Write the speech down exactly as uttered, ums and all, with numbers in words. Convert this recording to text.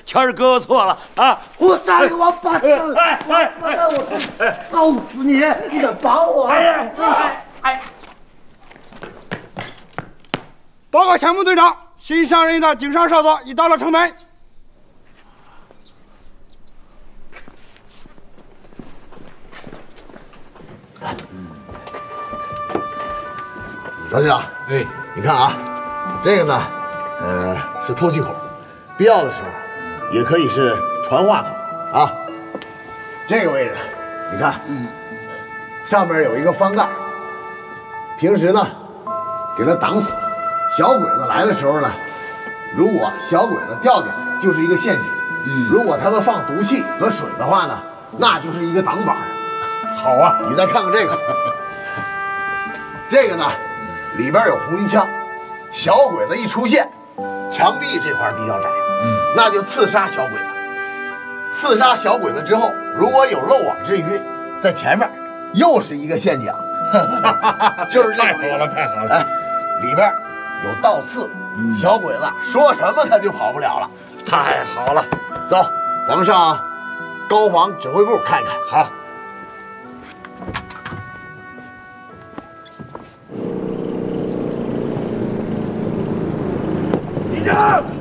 全是哥哥错了啊！ 我杀你个王八蛋！哎哎哎！我告死你！你敢绑我？哎哎哎！ 报告前部队长，新上任的警上少佐已到了城门。 老队长， 哎， 你看啊，这个呢，呃，是透气孔，必要的时候也可以是传话筒啊。这个位置，你看，嗯，上面有一个翻盖，平时呢给它挡死，小鬼子来的时候呢，如果小鬼子掉进来，就是一个陷阱。嗯，如果他们放毒气和水的话呢，那就是一个挡板。 好啊， 你再看看这个，这个呢，里边有红缨枪，小鬼子一出现，墙壁这块比较窄，嗯，那就刺杀小鬼子。刺杀小鬼子之后，如果有漏网之鱼，在前面又是一个陷阱，就是这个位置。太好了，太好了！哎，里边有倒刺，嗯、小鬼子说什么他就跑不了了。 太好了， 走，咱们上高防指挥部看看。 好。立正。